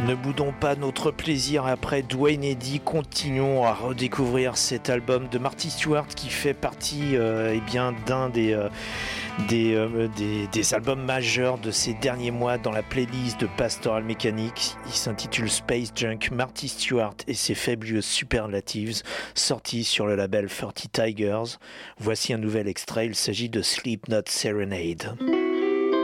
Ne boudons pas notre plaisir après Duane Eddy, continuons à redécouvrir cet album de Marty Stuart qui fait partie d'un des albums majeurs de ces derniers mois dans la playlist de Pastoral Mechanics. Il s'intitule Space Junk, Marty Stuart et ses Fabulous Superlatives, sorti sur le label 30 Tigers. Voici un nouvel extrait, il s'agit de Sleep Not Serenade.